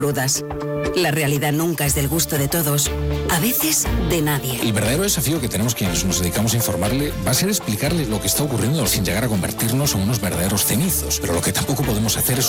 crudas. La realidad nunca es del gusto de todos, a veces de nadie. El verdadero desafío que tenemos quienes nos dedicamos a informarle va a ser explicarle lo que está ocurriendo sin llegar a convertirnos en unos verdaderos cenizos. Pero lo que tampoco podemos hacer es